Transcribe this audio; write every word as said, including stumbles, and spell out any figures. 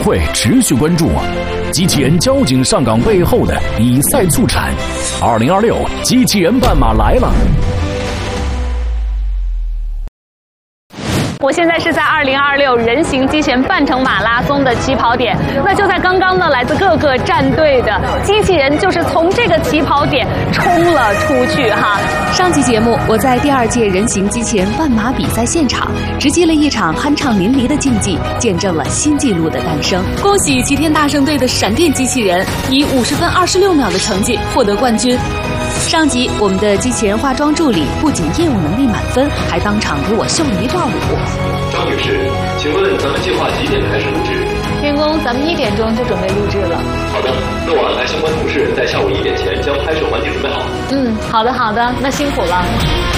会持续关注机器人交警上岗背后的比赛促产。二零二六机器人半马来了。 我现在是在二零二六人形机器人半程马拉松的起跑点，那就在刚刚呢，来自各个战队的机器人就是从这个起跑点冲了出去哈。 上期节目，我在第二届人形机器人半马比赛现场，直击了一场酣畅淋漓的竞技，见证了新纪录的诞生。恭喜齐天大圣队的闪电机器人以五十分二十六秒的成绩获得冠军。上集我们的机器人化妆助理不仅业务能力满分，还当场给我秀了一段舞。 张女士，请问咱们计划几点开始录制？ 员工，咱们一点钟就准备录制了。 好的，那我安排相关同事在下午一点前将拍摄环节准备好。 嗯，好的好的，那辛苦了。